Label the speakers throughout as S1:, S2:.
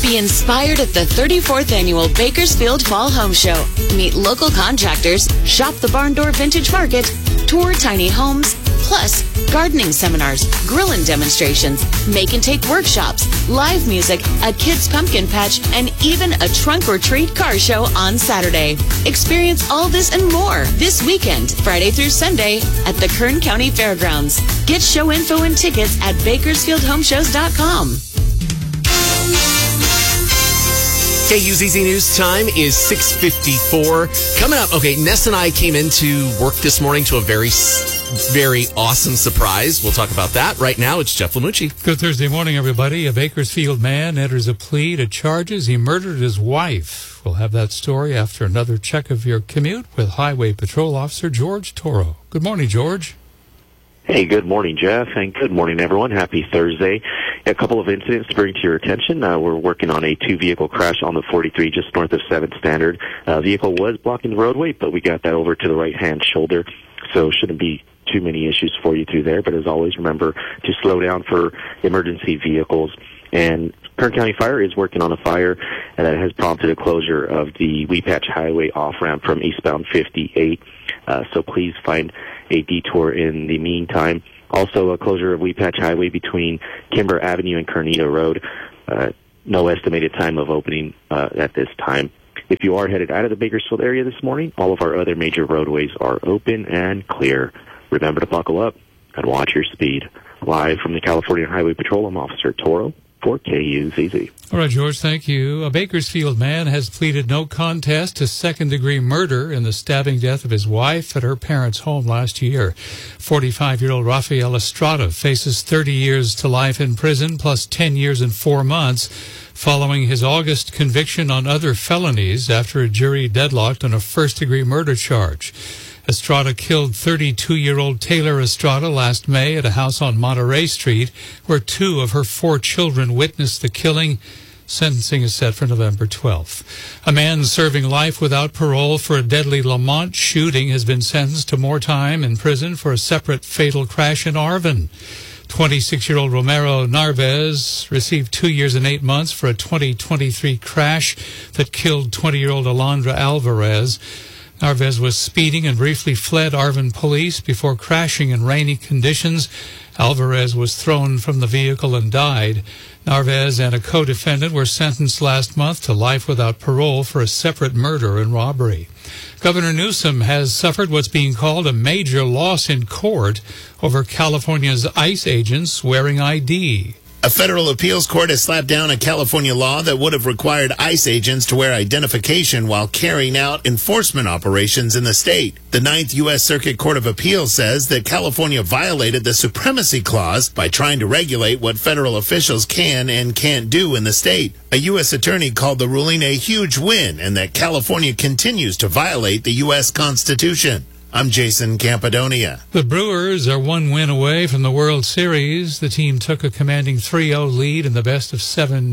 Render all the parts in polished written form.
S1: Be inspired at the 34th Annual Bakersfield Fall Home Show. Meet local contractors, shop the Barn Door Vintage Market, tour tiny homes, plus gardening seminars, grilling demonstrations, make and take workshops, live music, a kids' pumpkin patch, and even a trunk or treat car show on Saturday. Experience all this and more this weekend, Friday through Sunday, at the Kern County Fairgrounds. Get show info and tickets at bakersfieldhomeshows.com.
S2: KUZZ News time is 6:54. Coming up, okay, Ness and I came into work this morning to a very awesome surprise. We'll talk about that. Right now, it's Jeff Lamucci.
S3: Good Thursday morning, everybody. A Bakersfield man enters a plea to charges he murdered his wife. We'll have that story after another check of your commute with Highway Patrol Officer George Toro. Good morning, George.
S4: Hey, good morning, Jeff, and good morning, everyone. Happy Thursday. A couple of incidents to bring to your attention. We're working on a two-vehicle crash on the 43 just north of 7th Standard. Vehicle was blocking the roadway, but we got that over to the right-hand shoulder, so shouldn't be too many issues for you through there. But as always, remember to slow down for emergency vehicles. And Kern County Fire is working on a fire that has prompted a closure of the Weepatch Highway off-ramp from eastbound 58. So please find a detour in the meantime. Also, a closure of Weepatch Highway between Kimber Avenue and Kernita Road. No estimated time of opening at this time. If you are headed out of the Bakersfield area this morning, all of our other major roadways are open and clear. Remember to buckle up and watch your speed. Live from the California Highway Patrol, I'm Officer Toro for KUZZ.
S3: All right, George, thank you. A Bakersfield man has pleaded no contest to second-degree murder in the stabbing death of his wife at her parents' home last year. 45-year-old Rafael Estrada faces 30 years to life in prison plus 10 years and 4 months following his August conviction on other felonies after a jury deadlocked on a first-degree murder charge. Estrada killed 32-year-old Taylor Estrada last May at a house on Monterey Street, where 2 of her 4 children witnessed the killing. Sentencing is set for November 12th. A man serving life without parole for a deadly Lamont shooting has been sentenced to more time in prison for a separate fatal crash in Arvin. 26-year-old Romero Narvez received 2 years and 8 months for a 2023 crash that killed 20-year-old Alondra Alvarez. Narvez was speeding and briefly fled Arvin police before crashing in rainy conditions. Alvarez was thrown from the vehicle and died. Narvez and a co-defendant were sentenced last month to life without parole for a separate murder and robbery. Governor Newsom has suffered what's being called a major loss in court over California's ICE agents wearing ID.
S5: A federal appeals court has slapped down a California law that would have required ICE agents to wear identification while carrying out enforcement operations in the state. The 9th U.S. Circuit Court of Appeals says that California violated the Supremacy Clause by trying to regulate what federal officials can and can't do in the state. A U.S. attorney called the ruling a huge win and that California continues to violate the U.S. Constitution. I'm Jason Campadonia.
S3: The Brewers are 1 win away from the World Series. The team took a commanding 3-0 lead in the best-of-7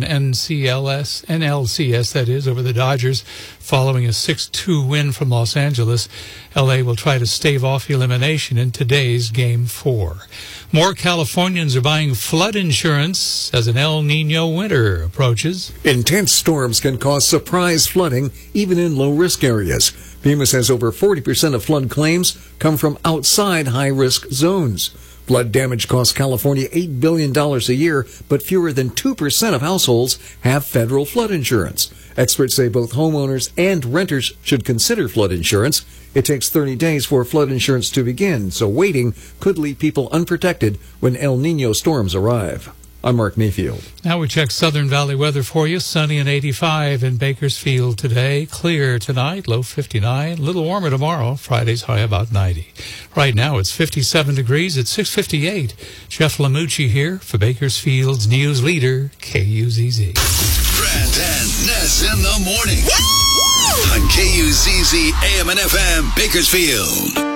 S3: NLCS, that is, over the Dodgers, following a 6-2 win from Los Angeles. L.A. will try to stave off elimination in today's Game 4. More Californians are buying flood insurance as an El Niño winter approaches.
S6: Intense storms can cause surprise flooding, even in low-risk areas. FEMA says over 40% of flood claims come from outside high-risk zones. Flood damage costs California $8 billion a year, but fewer than 2% of households have federal flood insurance. Experts say both homeowners and renters should consider flood insurance. It takes 30 days for flood insurance to begin, so waiting could leave people unprotected when El Niño storms arrive. I'm Mark Mayfield.
S3: Now we check Southern Valley weather for you. Sunny and 85 in Bakersfield today. Clear tonight, low 59. A little warmer tomorrow. Friday's high about 90. Right now it's 57 degrees at 6:58. Jeff Lamucci here for Bakersfield's news leader, KUZZ.
S7: Grant and Ness in the morning. On KUZZ AM and FM Bakersfield.